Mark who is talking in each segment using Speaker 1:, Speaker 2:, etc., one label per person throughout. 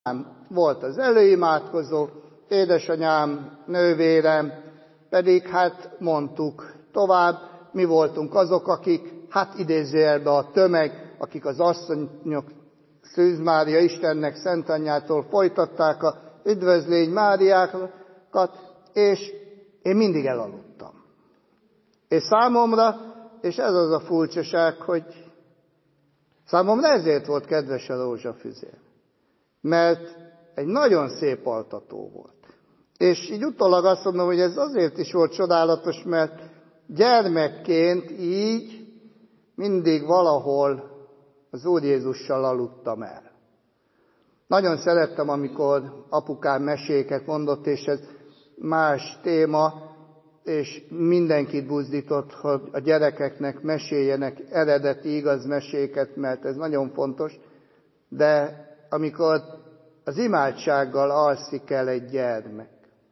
Speaker 1: volt az előimádkozó, édesanyám, nővérem, pedig hát mondtuk tovább, mi voltunk azok, akik, hát idézőjelben a tömeg, akik az asszonyok, Szűz Mária Istennek Szent Anyjától folytatták a üdvözlégy Máriákat, és én mindig elaludtam. És számomra, és ez az a furcsaság, hogy számomra ezért volt kedves a rózsafüzér, mert egy nagyon szép altató volt. És így utólag azt mondom, hogy ez azért is volt csodálatos, mert gyermekként így mindig valahol az Úr Jézussal aludtam el. Nagyon szerettem, amikor apukám meséket mondott, és ez más téma, és mindenkit buzdított, hogy a gyerekeknek meséljenek eredeti, igaz meséket, mert ez nagyon fontos. De amikor az imádsággal alszik el egy gyermek,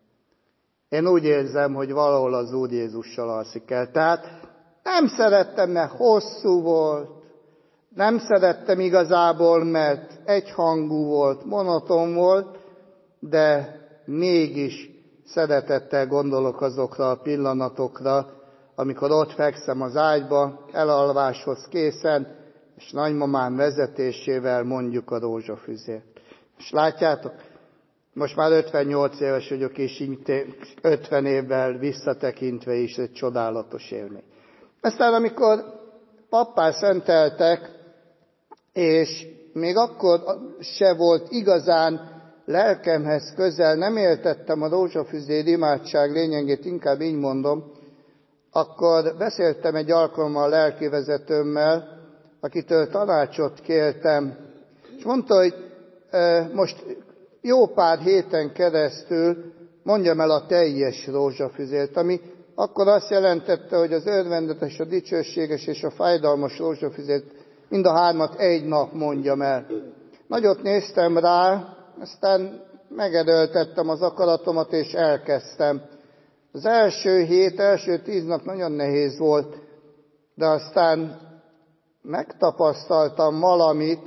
Speaker 1: én úgy érzem, hogy valahol az Úr Jézussal alszik el. Tehát nem szerettem, mert hosszú volt, nem szerettem igazából, mert egyhangú volt, monoton volt, de mégis szeretettel gondolok azokra a pillanatokra, amikor ott fekszem az ágyba, elalváshoz készen, és nagymamám vezetésével mondjuk a rózsafüzért. És látjátok, most már 58 éves vagyok, és így 50 évvel visszatekintve is egy csodálatos élmény. Aztán amikor pappá szenteltek, és még akkor se volt igazán lelkemhez közel, nem értettem a rózsafüzér imádság lényegét, inkább így mondom, akkor beszéltem egy alkalommal a lelkivezetőmmel, akitől tanácsot kértem, és mondta, hogy most jó pár héten keresztül mondjam el a teljes rózsafüzért, ami akkor azt jelentette, hogy az örvendetes, a dicsőséges és a fájdalmas rózsafüzért mind a hármat egy nap mondjam el. Nagyot néztem rá, aztán megerőltettem az akaratomat, és elkezdtem. Az első 10 nap nagyon nehéz volt, de aztán megtapasztaltam valamit,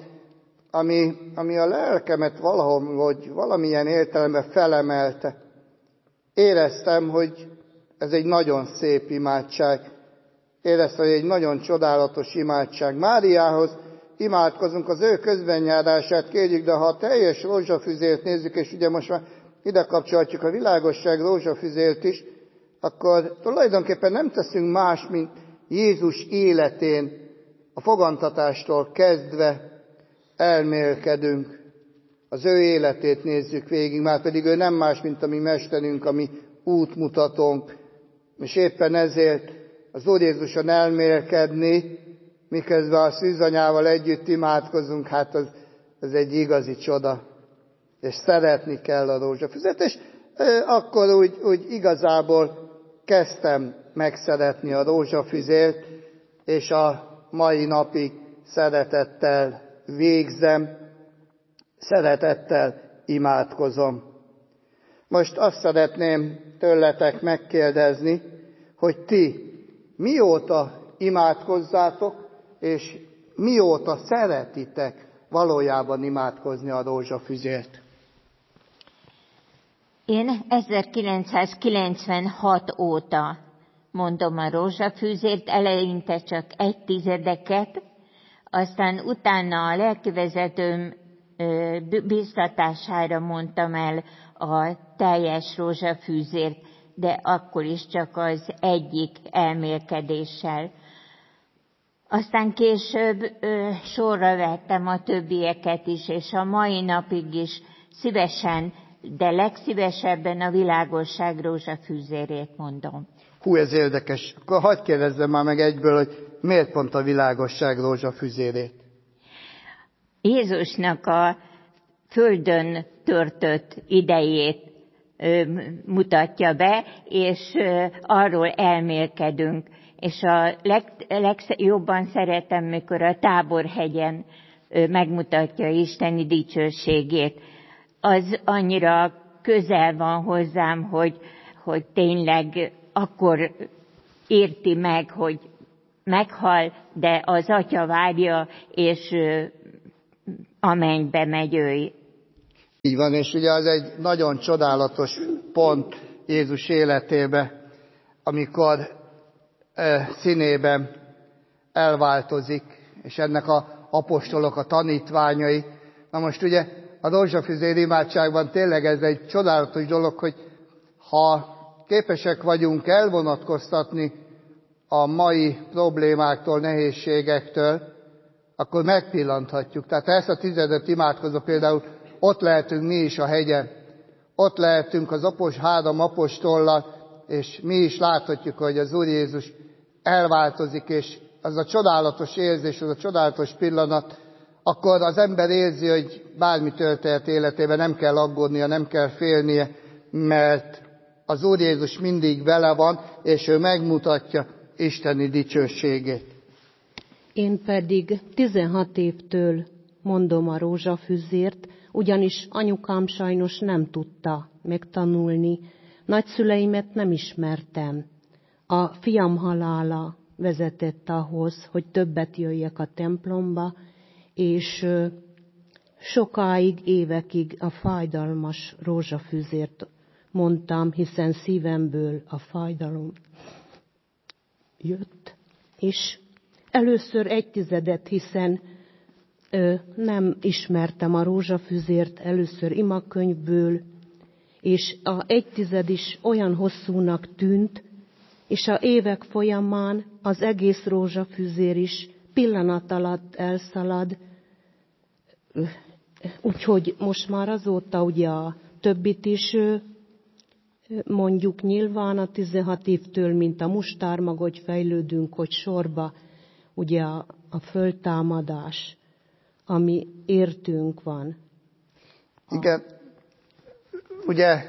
Speaker 1: ami a lelkemet valahogy valamilyen értelemben felemelte. Éreztem, hogy ez egy nagyon szép imádság. Éreztem, hogy egy nagyon csodálatos imádság. Máriához imádkozunk, az ő közbenjárását kérjük, de ha a teljes rózsafüzért nézzük, és ugye most már ide kapcsolhatjuk a világosság rózsafüzért is, akkor tulajdonképpen nem teszünk más, mint Jézus életén, a fogantatástól kezdve elmélkedünk. Az ő életét nézzük végig, már pedig ő nem más, mint a mi mesterünk, a mi útmutatónk. És éppen ezért az Úr Jézuson elmélkedni, miközben a szűzanyával együtt imádkozunk, hát az egy igazi csoda. És szeretni kell a rózsafüzet, és akkor úgy igazából kezdtem megszeretni a rózsafüzért, és a mai napig szeretettel végzem, szeretettel imádkozom. Most azt szeretném tőletek megkérdezni, hogy ti mióta imádkozzátok, és mióta szeretitek valójában imádkozni a rózsafüzért?
Speaker 2: Én 1996 óta mondom a rózsafűzért, eleinte csak 1/10, aztán utána a lelkivezetőm biztatására mondtam el a teljes rózsafűzért, de akkor is csak az egyik elmélkedéssel. Aztán később sorra vettem a többieket is, és a mai napig is szívesen, de legszívesebben a világosság rózsafűzérét mondom.
Speaker 1: Hú, ez érdekes. Akkor hadd kérdezzem már meg egyből, hogy miért pont a világosság rózsafüzérét?
Speaker 2: Jézusnak a földön törtött idejét mutatja be, és arról elmélkedünk. És a legjobban szeretem, mikor a Táborhegyen megmutatja Isteni dicsőségét. Az annyira közel van hozzám, hogy tényleg akkor érti meg, hogy meghal, de az Atya várja, és a mennybe megy ő.
Speaker 1: Így van, és ugye az egy nagyon csodálatos pont Jézus életébe, amikor színében elváltozik, és ennek a apostolok, a tanítványai. Na most ugye a rózsafüzér imádságban tényleg ez egy csodálatos dolog, hogy ha képesek vagyunk elvonatkoztatni a mai problémáktól, nehézségektől, akkor megpillanthatjuk. Tehát ezt a 15 imádkozó például ott lehetünk mi is a hegyen, ott lehetünk az három apostollal, és mi is láthatjuk, hogy az Úr Jézus elváltozik, és az a csodálatos érzés, az a csodálatos pillanat, akkor az ember érzi, hogy bármi történt életében nem kell aggódnia, nem kell félnie, mert az Úr Jézus mindig vele van, és ő megmutatja isteni dicsőségét.
Speaker 3: Én pedig 16 évtől mondom a rózsafüzért, ugyanis anyukám sajnos nem tudta megtanulni. Nagyszüleimet nem ismertem. A fiam halála vezetett ahhoz, hogy többet jöjjek a templomba, és sokáig, évekig a fájdalmas rózsafüzért mondtam, hiszen szívemből a fájdalom jött. És először 1/10, hiszen nem ismertem a rózsafüzért, először imakönyvből, és a 1/10 is olyan hosszúnak tűnt, és a évek folyamán az egész rózsafüzér is pillanat alatt elszalad, úgyhogy most már azóta ugye a többit is mondjuk nyilván a 16 évtől, mint a mustármag, hogy fejlődünk, hogy sorba ugye a föltámadás, ami értünk van.
Speaker 1: Igen, ugye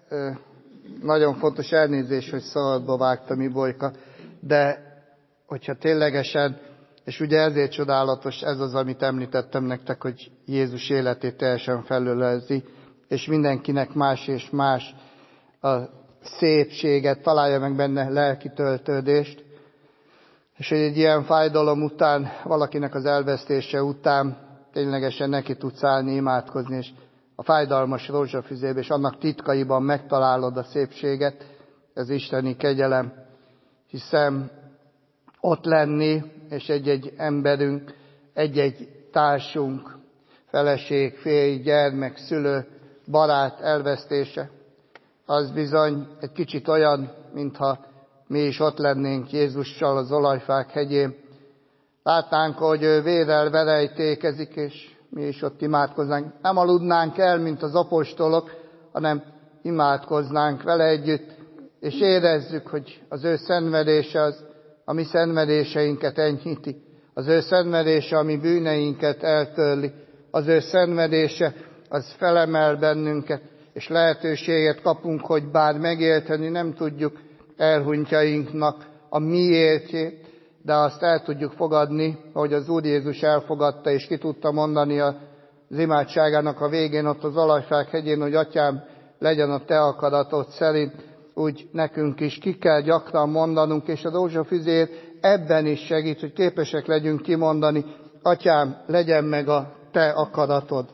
Speaker 1: nagyon fontos, elnézés, hogy szabadba vágtam, Ibolyka, de hogyha ténylegesen, és ugye ezért csodálatos ez az, amit említettem nektek, hogy Jézus életét teljesen felölelzi, és mindenkinek más és más a szépséget, találja meg benne lelki töltődést, és hogy egy ilyen fájdalom után, valakinek az elvesztése után ténylegesen neki tudsz állni, imádkozni, és a fájdalmas rózsafüzérbe, és annak titkaiban megtalálod a szépséget, ez isteni kegyelem, hiszen ott lenni, és egy-egy emberünk, egy-egy társunk, feleség, férj, gyermek, szülő, barát elvesztése, az bizony egy kicsit olyan, mintha mi is ott lennénk Jézussal az olajfák hegyén. Látnánk, hogy ő vérrel verejtékezik, és mi is ott imádkoznánk. Nem aludnánk el, mint az apostolok, hanem imádkoznánk vele együtt, és érezzük, hogy az ő szenvedése az a mi szenvedéseinket enyhíti. Az ő szenvedése a mi bűneinket eltörli. Az ő szenvedése az felemel bennünket, és lehetőséget kapunk, hogy bár megérteni nem tudjuk elhunytjainknak a miértjét, de azt el tudjuk fogadni, hogy az Úr Jézus elfogadta, és ki tudta mondani az imádságának a végén, ott az olajfák hegyén, hogy Atyám, legyen a te akaratod szerint, úgy nekünk is ki kell gyakran mondanunk, és a rózsafüzér ebben is segít, hogy képesek legyünk kimondani, Atyám, legyen meg a te akaratod.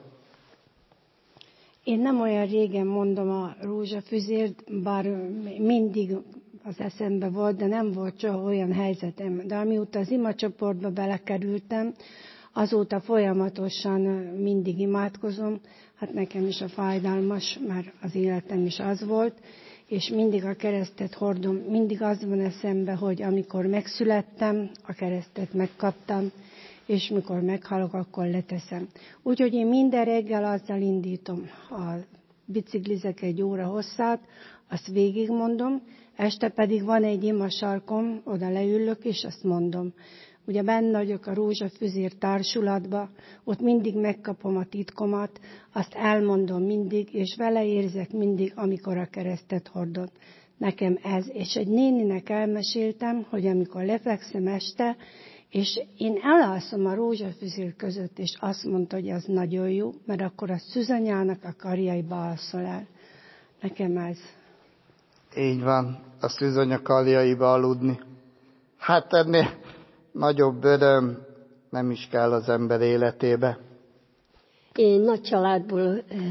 Speaker 4: Én nem olyan régen mondom a rózsafüzért, bár mindig az eszembe volt, de nem volt soha olyan helyzetem. De amióta az imacsoportba belekerültem, azóta folyamatosan mindig imádkozom. Hát nekem is a fájdalmas, mert az életem is az volt, és mindig a keresztet hordom. Mindig az van eszembe, hogy amikor megszülettem, a keresztet megkaptam, és mikor meghalok, akkor leteszem. Úgyhogy én minden reggel azzal indítom, a biciklizek 1 óra hosszát, azt végigmondom, este pedig van egy imasarkom, oda leülök, és azt mondom. Ugye benne vagyok a rózsafüzér társulatba, ott mindig megkapom a titkomat, azt elmondom mindig, és vele érzek mindig, amikor a keresztet hordom. Nekem ez, és egy néninek elmeséltem, hogy amikor lefekszem este, és én elalszom a rózsafüzér között, és azt mondta, hogy az nagyon jó, mert akkor a szűzanyának a karjaiba alszol el. Nekem ez.
Speaker 1: Így van, a szűzanya karjaiba aludni. Hát ennél nagyobb öröm nem is kell az ember életébe.
Speaker 5: Én nagy családból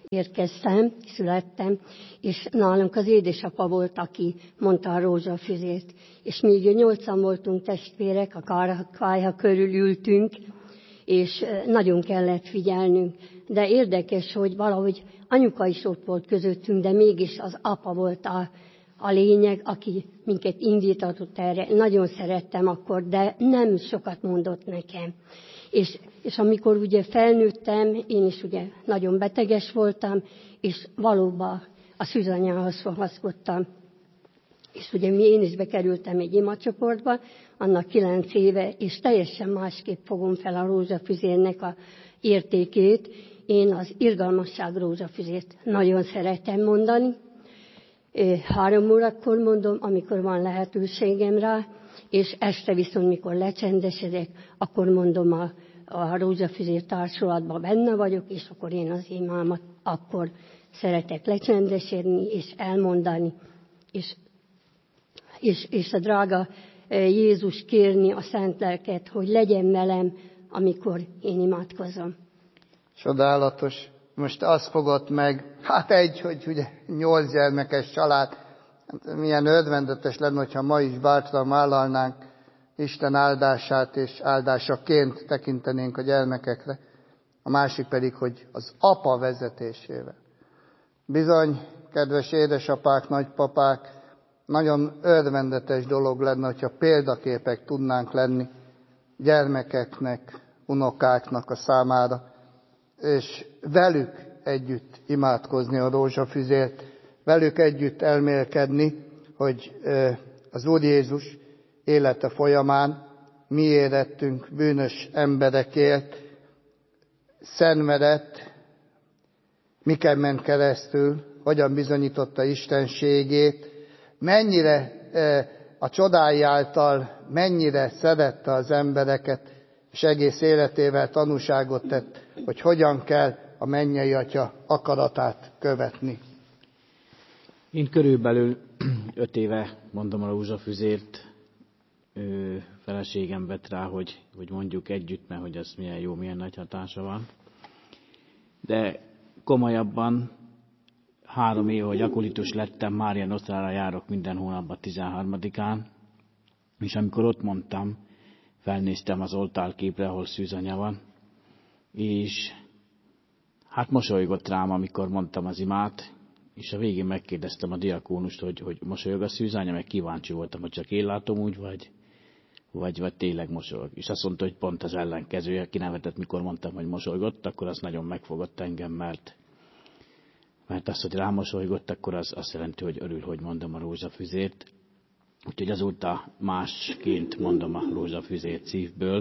Speaker 5: érkeztem, születtem, és nálunk az édesapa volt, aki mondta a rózsafüzért. És mi ugye 8-an voltunk testvérek, a kályha körül ültünk, és nagyon kellett figyelnünk. De érdekes, hogy valahogy anyuka is ott volt közöttünk, de mégis az apa volt a lényeg, aki minket indítatott erre. Nagyon szerettem akkor, de nem sokat mondott nekem. És amikor ugye felnőttem, én is ugye nagyon beteges voltam, és valóban a szűzanyához fogaszkodtam. És ugye én is bekerültem egy imacsoportba, annak 9 éve, és teljesen másképp fogom fel a rózsafüzérnek a értékét. Én az irgalmasság rózsafüzért nagyon szeretem mondani. 3 órakor mondom, amikor van lehetőségem rá, és este viszont, mikor lecsendesedek, akkor mondom a rózsafüzér társulatban benne vagyok, és akkor én az imámat akkor szeretek lecsendesedni, és elmondani, és a drága Jézus kérni a szent lelket, hogy legyen velem, amikor én imádkozom.
Speaker 1: Csodálatos. Most azt fogott meg, hogy ugye 8 gyermekes család, milyen örvendetes lenne, hogyha ma is bátran vállalnánk Isten áldását, és áldásaként tekintenénk a gyermekekre. A másik pedig, hogy az apa vezetésével. Bizony, kedves édesapák, nagypapák, nagyon örvendetes dolog lenne, hogyha példaképek tudnánk lenni gyermekeknek, unokáknak a számára, és velük együtt imádkozni a rózsafüzért, velük együtt elmélkedni, hogy az Úr Jézus élete folyamán mi érettünk bűnös emberekért, szenvedett, miken ment keresztül, hogyan bizonyította istenségét, mennyire a csodái által, mennyire szerette az embereket, és egész életével tanúságot tett, hogy hogyan kell a mennyei Atya akaratát követni.
Speaker 6: Én körülbelül 5 éve mondom a rózsafüzért, feleségem vett rá, hogy mondjuk együtt, mert hogy ez milyen jó, milyen nagy hatása van. De komolyabban 3 éve, hogy akolitus lettem, Mária Nostrára járok minden hónapban 13-án, és amikor ott mondtam, felnéztem az oltárképre, ahol szűzanya van, és hát mosolygott rám, amikor mondtam az imát, és a végén megkérdeztem a diakónust, hogy mosolyog a szűzanya, meg kíváncsi voltam, hogy csak én látom úgy, vagy tényleg mosolyog. És azt mondta, hogy pont az ellenkezője, kinevetett, mikor mondtam, hogy mosolygott, akkor az nagyon megfogott engem, mert az, hogy rámosolygott, akkor az azt jelenti, hogy örül, hogy mondom a rózsafüzért. Úgyhogy azóta másként mondom a rózsafüzért szívből.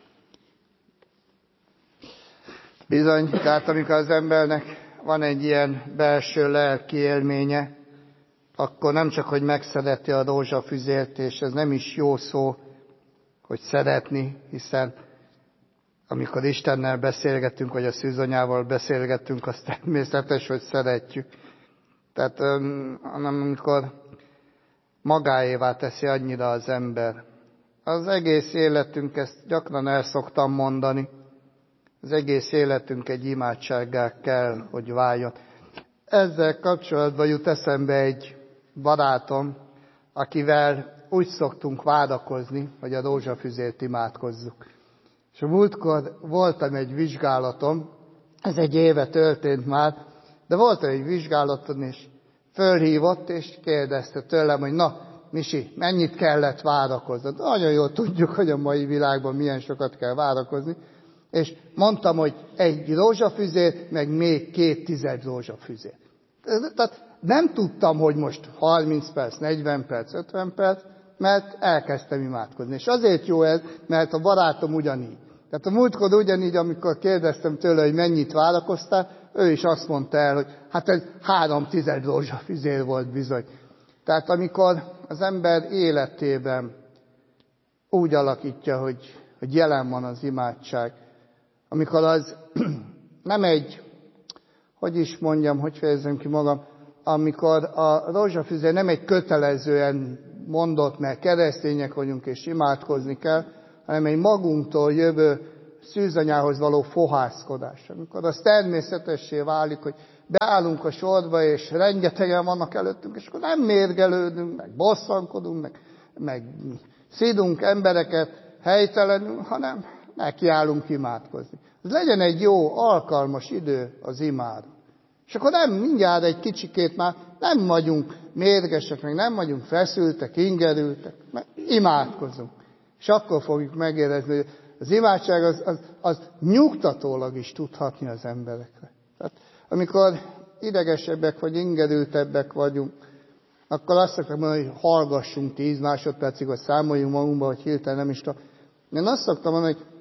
Speaker 1: Bizony, tehát amikor az embernek van egy ilyen belső lelki élménye, akkor nem csak, hogy megszereti a rózsafüzért, és ez nem is jó szó, hogy szeretni, hiszen amikor Istennel beszélgetünk, vagy a szűzanyával beszélgetünk, az természetes, hogy szeretjük. Tehát hanem amikor magáévá teszi annyira az ember. Az egész életünk, ezt gyakran el szoktam mondani, az egész életünk egy imádsággá kell, hogy váljon. Ezzel kapcsolatban jut eszembe egy barátom, akivel úgy szoktunk vádakozni, hogy a rózsafüzért imádkozzuk. És a múltkor voltam egy vizsgálaton, ez egy éve történt már, de voltam egy vizsgálaton, és fölhívott, és kérdezte tőlem, hogy na, Misi, mennyit kellett várakoznod? Nagyon jól tudjuk, hogy a mai világban milyen sokat kell várakozni. És mondtam, hogy 1 rózsafüzér, meg még 2 tized rózsafüzér. Tehát nem tudtam, hogy most 30 perc, 40 perc, 50 perc, mert elkezdtem imádkozni. És azért jó ez, mert a barátom ugyanígy. Tehát a múltkor ugyanígy, amikor kérdeztem tőle, hogy mennyit várakoztál, ő is azt mondta el, hogy hát ez 3 tized rózsafüzér volt bizony. Tehát amikor az ember életében úgy alakítja, hogy jelen van az imádság, amikor az nem egy, hogy fejezzem ki magam, amikor a rózsafüzér nem egy kötelezően mondott, mert keresztények vagyunk és imádkozni kell, hanem egy magunktól jövő szűzanyához való fohászkodás. Amikor az természetessé válik, hogy beállunk a sorba, és rengetegen vannak előttünk, és akkor nem mérgelődünk, meg bosszankodunk, meg szidunk embereket helytelenül, hanem nekiállunk imádkozni. Ez legyen egy jó, alkalmas idő az imára. És akkor nem mindjárt egy kicsikét már nem vagyunk mérgesek, meg nem vagyunk feszültek, ingerültek, mert imádkozunk. És akkor fogjuk megérezni, hogy az imádság az nyugtatólag is tud hatni az emberekre. Tehát, amikor idegesebbek vagy ingerültebbek vagyunk, akkor azt szoktam mondani, hogy hallgassunk 10 másodpercig, vagy számoljunk magunkba, hogy hirtelen nem is tudom. Én azt szoktam mondani, hogy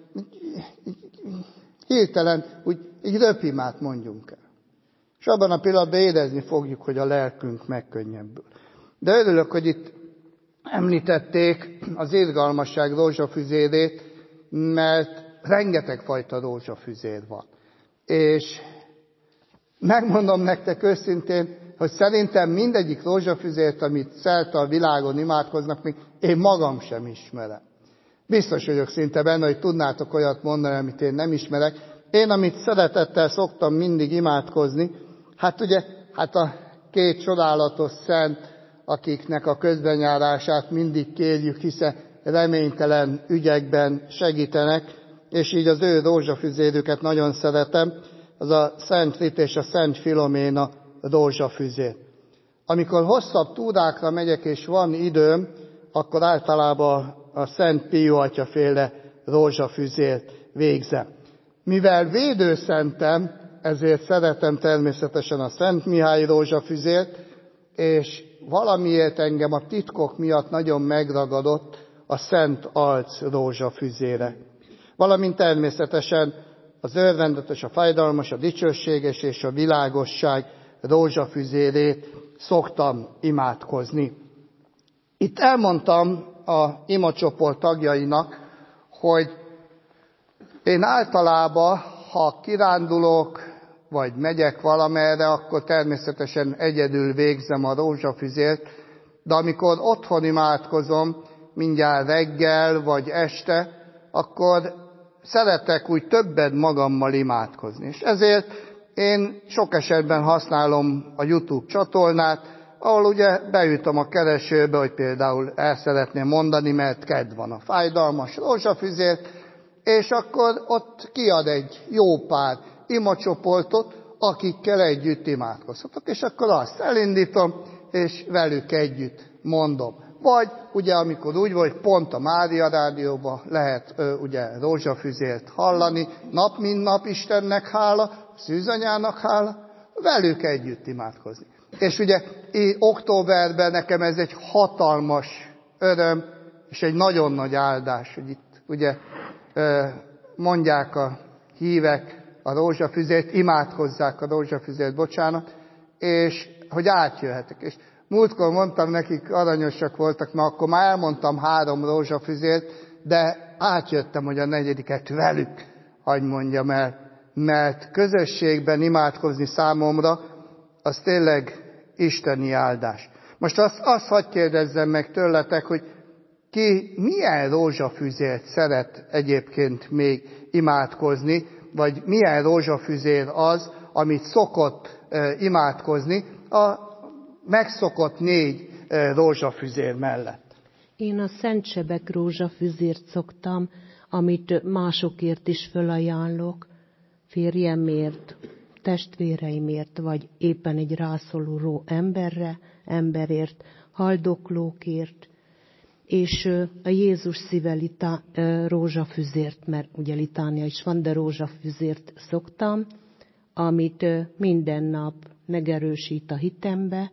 Speaker 1: hirtelen úgy egy röpimát mondjunk el. És abban a pillanatban érezni fogjuk, hogy a lelkünk megkönnyebbül. De örülök, hogy itt említették az irgalmasság rózsafüzérét, mert rengeteg fajta rózsafüzér van. És megmondom nektek őszintén, hogy szerintem mindegyik rózsafüzért, amit szerte a világon imádkoznak, még én magam sem ismerem. Biztos vagyok szinte benne, hogy tudnátok olyat mondani, amit én nem ismerek. Én, amit szeretettel szoktam mindig imádkozni, hát a 2 csodálatos szent, akiknek a közbenjárását mindig kérjük, hiszen reménytelen ügyekben segítenek, és így az ő rózsafüzérüket nagyon szeretem, az a Szent Rit és a Szent Filoména rózsafüzér. Amikor hosszabb túrákra megyek, és van időm, akkor általában a Szent Pió atyaféle rózsafüzért végzem. Mivel védőszentem, ezért szeretem természetesen a Szent Mihály rózsafüzért, és valamiért engem a titkok miatt nagyon megragadott a Szent Arc rózsafüzére. Valamint természetesen az örvendetes, a fájdalmas, a dicsőséges és a világosság rózsafüzérét szoktam imádkozni. Itt elmondtam a imacsoport tagjainak, hogy én általában, ha kirándulok, vagy megyek valamerre, akkor természetesen egyedül végzem a rózsafüzért, de amikor otthon imádkozom, mindjárt reggel vagy este, akkor szeretek úgy többet magammal imádkozni. És ezért én sok esetben használom a YouTube csatornát, ahol ugye beütöm a keresőbe, hogy például el szeretném mondani, mert kedv van a fájdalmas rózsafüzért, és akkor ott kiad egy jó pár imacsoportot, akikkel együtt imádkozhatok. És akkor azt elindítom, és velük együtt mondom. Vagy ugye amikor úgy vagy, pont a Mária Rádióban lehet ugye rózsafüzért hallani, nap mint nap Istennek hála, szűzanyának hála, velük együtt imádkozni. És ugye októberben nekem ez egy hatalmas öröm, és egy nagyon nagy áldás, hogy itt ugye mondják a hívek a rózsafüzért, imádkozzák a rózsafüzért, bocsánat, és hogy átjöhetek. És múltkor mondtam nekik, aranyosak voltak, mert akkor már elmondtam 3 rózsafüzért, de átjöttem, hogy a 4. velük, hadd mondjam el, mert közösségben imádkozni számomra, az tényleg isteni áldás. Most azt hadd kérdezzem meg tőletek, hogy ki milyen rózsafüzért szeret egyébként még imádkozni, vagy milyen rózsafüzér az, amit szokott imádkozni a megszokott 4 rózsafüzér mellett.
Speaker 3: Én a Szent Sebek rózsafüzért szoktam, amit másokért is fölajánlok, férjemért, testvéreimért, vagy éppen egy rászoruló emberért, haldoklókért, és a Jézus szíve rózsafüzért, mert ugye litánia is van, de rózsafüzért szoktam, amit minden nap megerősít a hitembe,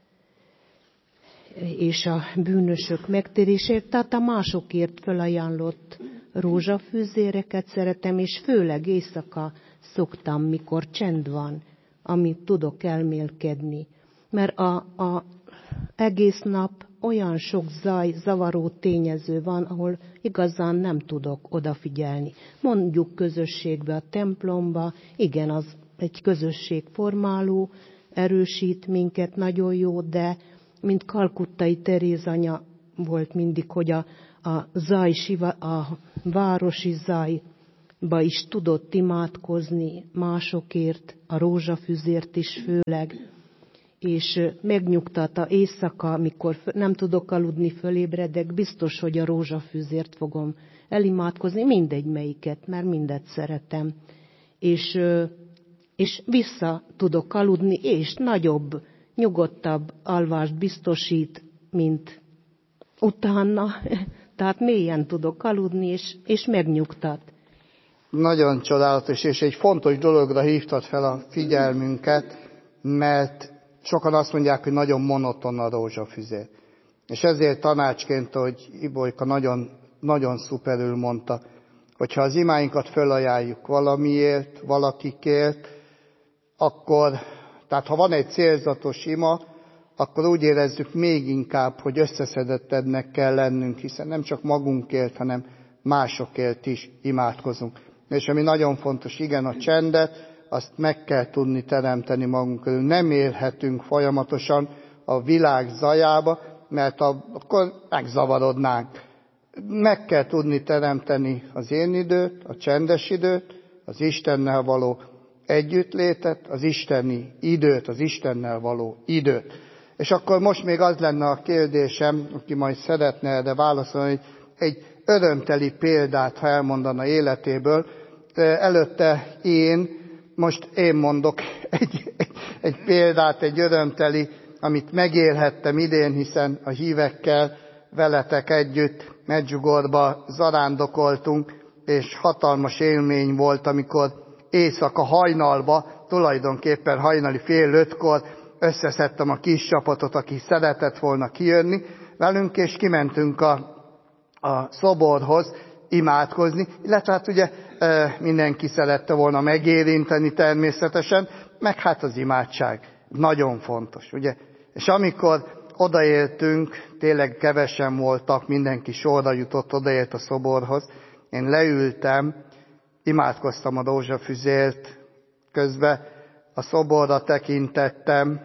Speaker 3: és a bűnösök megtérésért, tehát a másokért felajánlott rózsafüzéreket szeretem, és főleg éjszaka szoktam, mikor csend van, amit tudok elmélkedni. Mert a egész nap olyan sok zavaró tényező van, ahol igazán nem tudok odafigyelni. Mondjuk közösségbe, a templomba, igen, az egy közösségformáló, erősít minket, nagyon jó, de mint Kalkuttai Teréz anya volt mindig, hogy a városi zaj is tudott imádkozni másokért, a rózsafüzért is főleg, és megnyugtatta éjszaka, amikor nem tudok aludni, fölébredek, biztos, hogy a rózsafüzért fogom elimádkozni, mindegy melyiket, mert mindet szeretem. És vissza tudok aludni, és nagyobb, nyugodtabb alvást biztosít, mint utána. Tehát mélyen tudok aludni, és megnyugtat.
Speaker 1: Nagyon csodálatos, és egy fontos dologra hívtad fel a figyelmünket, mert sokan azt mondják, hogy nagyon monoton a rózsafüzér. És ezért tanácsként, hogy Ibolyka nagyon, nagyon szuperül mondta, hogyha az imáinkat fölajánljuk valamiért, valakikért, akkor, tehát ha van egy célzatos ima, akkor úgy érezzük még inkább, hogy összeszedettebbnek kell lennünk, hiszen nem csak magunkért, hanem másokért is imádkozunk. És ami nagyon fontos, igen, a csendet, azt meg kell tudni teremteni magunk körül. Nem élhetünk folyamatosan a világ zajába, mert akkor megzavarodnánk. Meg kell tudni teremteni az én időt, a csendes időt, az Istennel való együttlétet, az isteni időt, az Istennel való időt. És akkor most még az lenne a kérdésem, aki majd szeretne erre válaszolni, hogy egy örömteli példát, ha elmondana életéből. Előtte most én mondok egy példát, egy örömteli, amit megélhettem idén, hiszen a hívekkel veletek együtt Medjugorjba zarándokoltunk, és hatalmas élmény volt, amikor éjszaka hajnalba, tulajdonképpen hajnali 4:30-kor összeszedtem a kis csapatot, aki szeretett volna kijönni velünk, és kimentünk a szoborhoz imádkozni, illetve hát ugye mindenki szerette volna megérinteni természetesen, meg hát az imádság nagyon fontos, ugye? És amikor odaértünk, tényleg kevesen voltak, mindenki sorra jutott, odaért a szoborhoz, én leültem, imádkoztam a rózsafüzért, közben a szoborra tekintettem,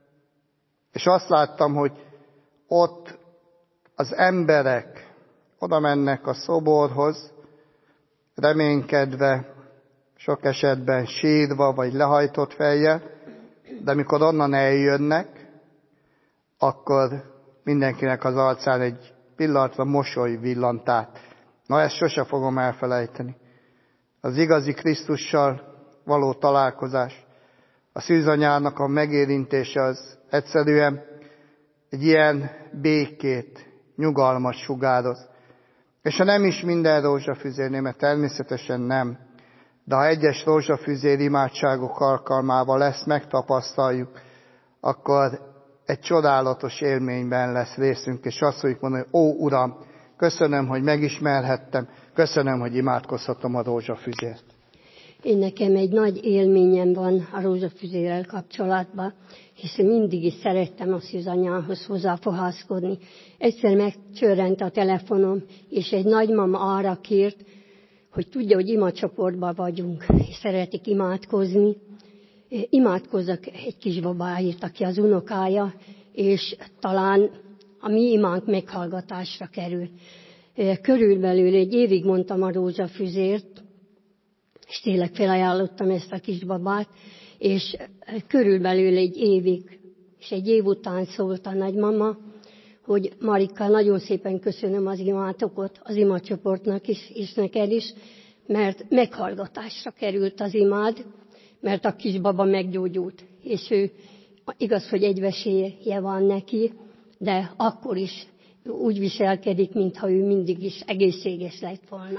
Speaker 1: és azt láttam, hogy ott az emberek oda mennek a szoborhoz, reménykedve, sok esetben sírva vagy lehajtott fejjel, de amikor onnan eljönnek, akkor mindenkinek az arcán egy pillanatra mosoly villant át. Na, ezt sose fogom elfelejteni. Az igazi Krisztussal való találkozás, a szűzanyának a megérintése az egyszerűen egy ilyen békét, nyugalmat sugároz. És ha nem is minden rózsafüzérnél, mert természetesen nem, de ha egyes rózsafüzér imádságok alkalmával ezt megtapasztaljuk, akkor egy csodálatos élményben lesz részünk, és azt fogjuk mondani, hogy ó, Uram, köszönöm, hogy megismerhettem, köszönöm, hogy imádkozhatom a rózsafüzért.
Speaker 5: Én nekem egy nagy élményem van a rózsafüzérrel kapcsolatban, hiszen mindig is szerettem a szűzanyához hozzáfohászkodni. Egyszer megcsörrent a telefonom, és egy nagymama arra kért, hogy tudja, hogy imacsoportban vagyunk, és szeretik imádkozni. Imádkozzak egy kisbabáért, aki az unokája, és talán a mi imánk meghallgatásra kerül. Körülbelül egy évig mondtam a rózsafüzért, és tényleg felajánlottam ezt a kisbabát, és körülbelül egy évig, és egy év után szólt a nagymama, hogy Marika, nagyon szépen köszönöm az imátokat, az imacsoportnak is, és neked is, mert meghallgatásra került az imád, mert a kisbaba meggyógyult, és ő igaz, hogy egy vesélye van neki, de akkor is úgy viselkedik, mintha ő mindig is egészséges lett volna.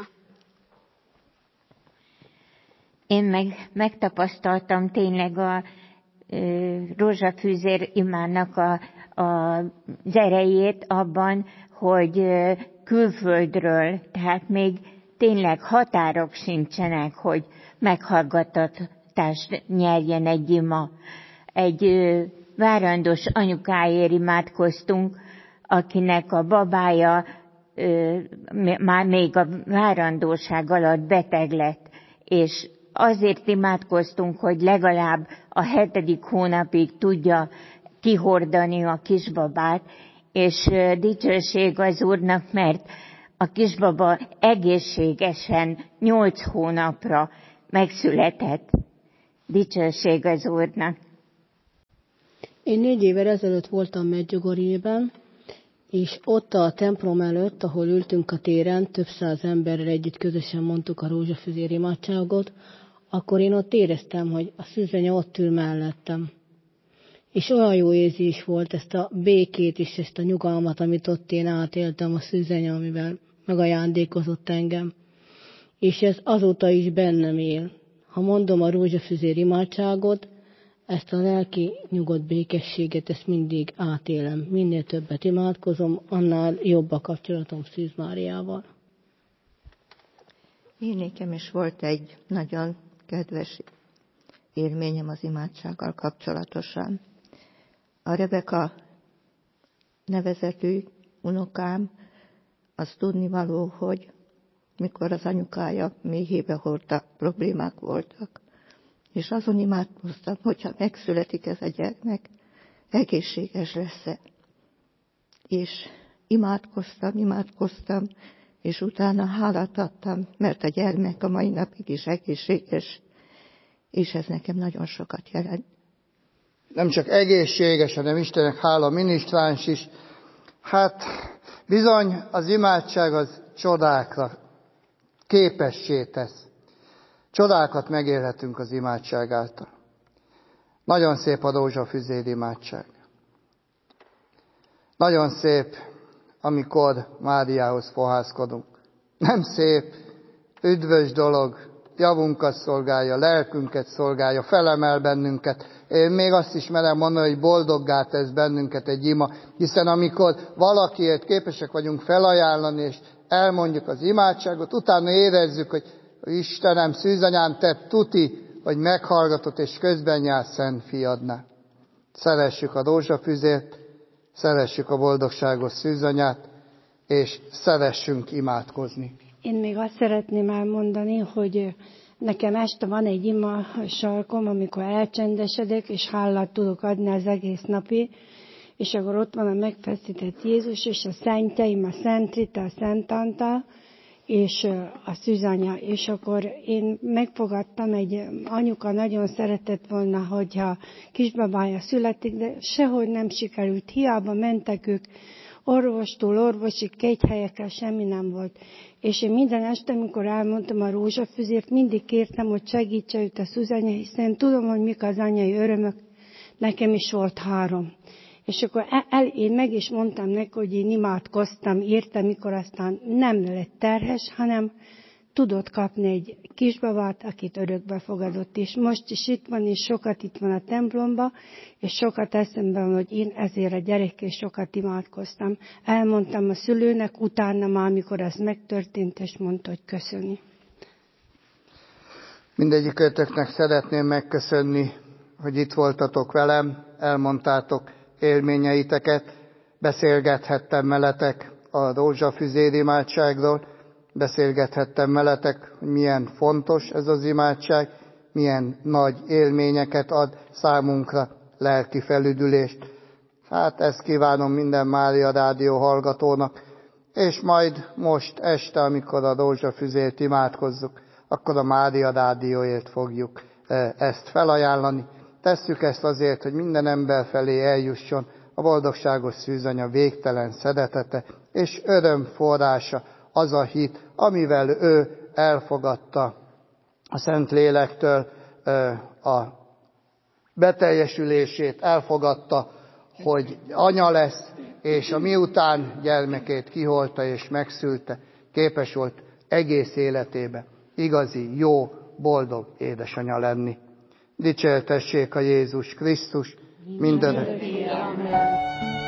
Speaker 2: Én megtapasztaltam tényleg a rózsafűzér imának az erejét abban, hogy külföldről, tehát még tényleg határok sincsenek, hogy meghallgatást nyerjen egy ima. Egy várandós anyukáért imádkoztunk, akinek a babája már még a várandóság alatt beteg lett, és azért imádkoztunk, hogy legalább a 7. hónapig tudja kihordani a kisbabát, és dicsőség az Úrnak, mert a kisbaba egészségesen 8 hónapra megszületett. Dicsőség az Úrnak!
Speaker 7: Én 4 évvel ezelőtt voltam Medjugorjében, és ott a templom előtt, ahol ültünk a téren, több száz emberrel együtt közösen mondtuk a rózsafüzér imádságot, akkor én ott éreztem, hogy a szűzanya ott ül mellettem. És olyan jó érzés volt ezt a békét és ezt a nyugalmat, amit ott én átéltem a szűzanya, amivel megajándékozott engem. És ez azóta is bennem él. Ha mondom a rózsafüzér imádságot, ezt a lelki nyugodt békességet, ezt mindig átélem. Minél többet imádkozom, annál jobb a kapcsolatom Szűz Máriával.
Speaker 8: Én nekem is volt egy nagyon kedves élményem az imádsággal kapcsolatosan. A Rebeka nevezetű unokám, az tudnivaló, hogy mikor az anyukája méhébe hordta, problémák voltak. És azon imádkoztam, hogyha megszületik ez a gyermek, egészséges lesz-e. És imádkoztam, és utána hálát adtam, mert a gyermek a mai napig is egészséges, és ez nekem nagyon sokat jelent.
Speaker 1: Nem csak egészséges, hanem Istennek hála, minisztráns is. Hát bizony az imádság az csodákra képessé tesz. Csodákat megélhetünk az imádság által. Nagyon szép a rózsafüzér imádság. Nagyon szép, amikor Máriához fohászkodunk. Nem szép, üdvös dolog, javunkat szolgálja, lelkünket szolgálja, felemel bennünket. Én még azt is merem mondani, hogy boldoggá tesz bennünket egy ima, hiszen amikor valakiért képesek vagyunk felajánlani, és elmondjuk az imádságot, utána érezzük, hogy Istenem, szűzanyám, te tuti, hogy meghallgatott, és közben jársz Szent Fiadnál. Szeressük a rózsafüzért, szeressük a boldogságos szűzanyát, és szeressünk imádkozni.
Speaker 4: Én még azt szeretném elmondani, hogy nekem este van egy ima sarkom, amikor elcsendesedek, és hálát tudok adni az egész napi, és akkor ott van a megfeszített Jézus, és a szentjeim, a Szent Rita, a Szent Antal, és a szűzanya. És akkor én megfogadtam, egy anyuka nagyon szeretett volna, hogyha kisbabája születik, de sehogy nem sikerült. Hiába mentek ők orvostól orvosig, kegyhelyekkel, semmi nem volt. És én minden este, amikor elmondtam a rózsafüzért, mindig kértem, hogy segítse őt a szűzanya, hiszen tudom, hogy mik az anyai örömök. Nekem is volt 3. És akkor én meg is mondtam neki, hogy én imádkoztam, írtam, mikor aztán nem lett terhes, hanem tudott kapni egy kisbabát, akit örökbe fogadott. És most is itt van, és sokat itt van a templomba, és sokat eszembe van, hogy én ezért a gyerekkel sokat imádkoztam. Elmondtam a szülőnek, utána már, amikor ez megtörtént, és mondta, hogy köszöni.
Speaker 1: Mindegyikőtöknek szeretném megköszönni, hogy itt voltatok velem, elmondtátok élményeiteket, beszélgethettem veletek a rózsafüzér imádságról, beszélgethettem veletek, hogy milyen fontos ez az imádság, milyen nagy élményeket ad számunkra, lelki felüdülést. Hát ezt kívánom minden Mária Rádió hallgatónak, és majd most este, amikor a rózsafüzért imádkozzuk, akkor a Mária Rádióért fogjuk ezt felajánlani. Tesszük ezt azért, hogy minden ember felé eljusson a boldogságos szűzanya végtelen szeretete és öröm forrása, az a hit, amivel ő elfogadta a Szentlélektől a beteljesülését, elfogadta, hogy anya lesz, és a miután gyermekét kiholta és megszülte, képes volt egész életébe igazi, jó, boldog édesanya lenni. Dicsértessék a Jézus Krisztus mindörökké.